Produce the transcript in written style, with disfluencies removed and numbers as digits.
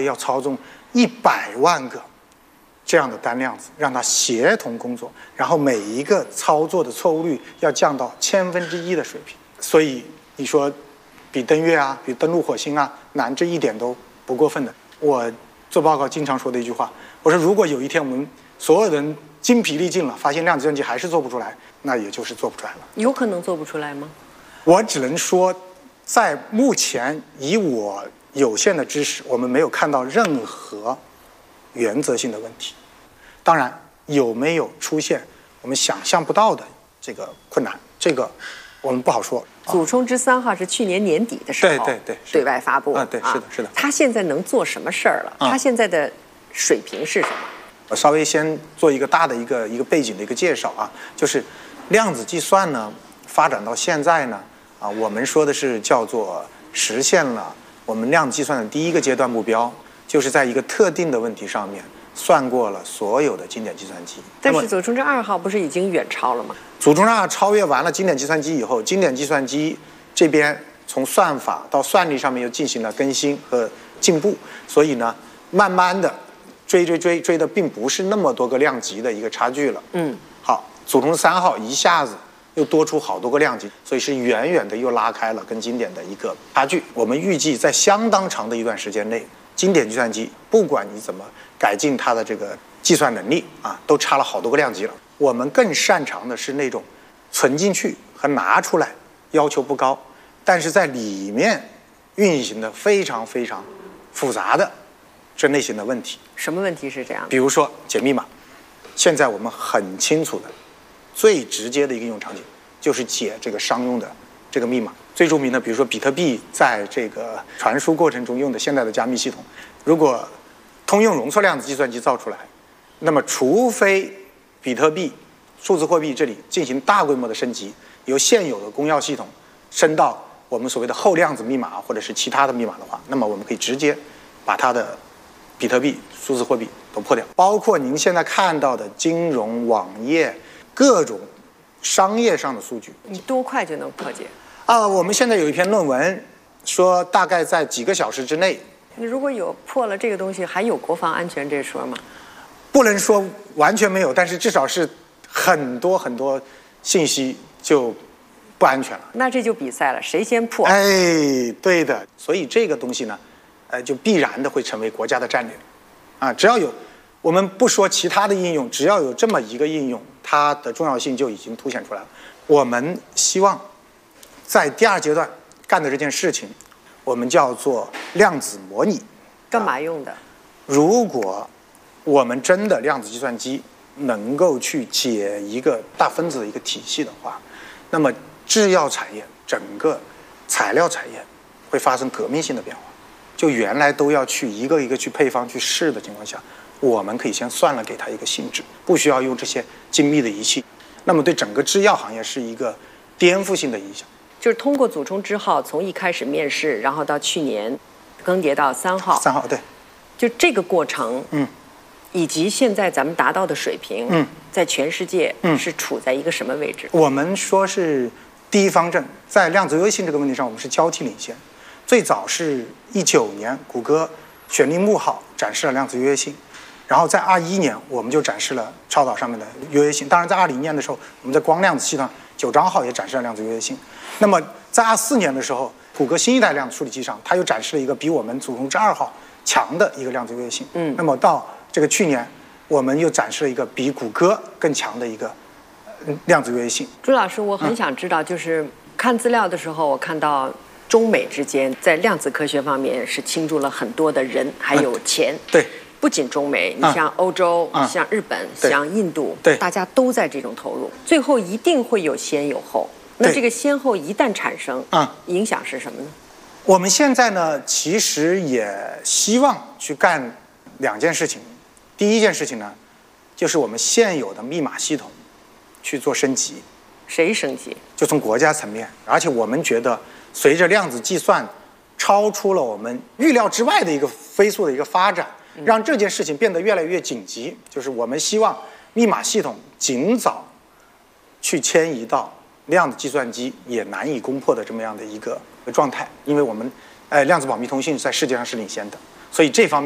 要操纵100万个这样的单量子，让它协同工作，然后每一个操作的错误率要降到1/1000的水平。所以你说比登月啊，比登陆火星啊难，这一点都不过分的。我做报告经常说的一句话，我说如果有一天我们所有人精疲力尽了，发现量子计算机还是做不出来，那也就是做不出来了。 有可能做不出来吗？ 我只能说，在目前以我有限的知识，我们没有看到任何原则性的问题。当然，有没有出现我们想象不到的这个困难，这个我们不好说。 祖冲之3号是去年年底的时候对外发布对，是的。 他现在能做什么事儿了？他现在的水平是什么？ 我稍微先做一个大的一个背景的一个介绍啊，就是量子计算呢发展到现在呢我们说的是叫做实现了我们量子计算的第一个阶段目标，就是在一个特定的问题上面算过了所有的经典计算机。 但是祖冲之2号不是已经远超了吗？ 祖冲之2号超越完了经典计算机以后，经典计算机这边从算法到算力上面又进行了更新和进步，所以呢慢慢的追的并不是那么多个量级的一个差距了。好，祖冲3号一下子又多出好多个量级，所以是远远的又拉开了跟经典的一个差距。我们预计在相当长的一段时间内，经典计算机不管你怎么改进它的这个计算能力都差了好多个量级了。我们更擅长的是那种存进去和拿出来要求不高，但是在里面运行的非常非常复杂的这类型的问题。 什么问题是这样的？ 比如说解密码，现在我们很清楚的最直接的一个应用场景就是解这个商用的这个密码。最著名的比如说比特币在这个传输过程中用的现在的加密系统，如果通用容错量子计算机造出来，那么除非比特币数字货币这里进行大规模的升级，由现有的公钥系统升到我们所谓的后量子密码或者是其他的密码的话，那么我们可以直接把它的比特币数字货币都破掉。包括您现在看到的金融网页各种商业上的数据， 你多快就能破解？ 我们现在有一篇论文说大概在几个小时之内。 你如果有破了这个东西，还有国防安全这说吗？ 不能说完全没有，但是至少是很多信息就不安全了。 那这就比赛了，谁先破？ 对的。所以这个东西呢就必然的会成为国家的战略只要有，我们不说其他的应用，只要有这么一个应用，它的重要性就已经凸显出来了。我们希望在第2阶段干的这件事情，我们叫做量子模拟。 干嘛用的？ 如果我们真的量子计算机能够去解一个大分子的一个体系的话，那么制药产业整个材料产业会发生革命性的变化。就原来都要去一个一个去配方去试的情况下，我们可以先算了给它一个性质，不需要用这些精密的仪器，那么对整个制药行业是一个颠覆性的影响。 就是通过祖冲之号从一开始面世，然后到去年更迭到3号。 3号对， 就这个过程以及现在咱们达到的水平在全世界是处在一个什么位置？ 我们说是第一方阵，在量子优越性这个问题上我们是交替领先。最早是19年谷歌选定木号展示了量子优越性，然后在21年我们就展示了超导上面的优越性。当然在20年的时候，我们在光量子系统9章号也展示了量子优越性。那么在24年的时候，谷歌新一代量子处理器上，它又展示了一个比我们祖冲之2号强的一个量子优越性。那么到这个去年，我们又展示了一个比谷歌更强的一个量子优越性。 朱老师，我很想知道，就是看资料的时候，我看到中美之间在量子科学方面是倾注了很多的人还有钱。 对， 不仅中美，你像欧洲、像日本、像印度，大家都在这种投入，最后一定会有先有后。那这个先后一旦产生，影响是什么呢？ 我们现在呢，其实也希望去干2件事情。第一件事情呢，就是我们现有的密码系统去做升级。 谁升级？ 就从国家层面，而且我们觉得随着量子计算超出了我们预料之外的一个飞速的一个发展，让这件事情变得越来越紧急。就是我们希望密码系统尽早去迁移到量子计算机也难以攻破的这么样的一个状态，因为我们量子保密通信在世界上是领先的，所以这方面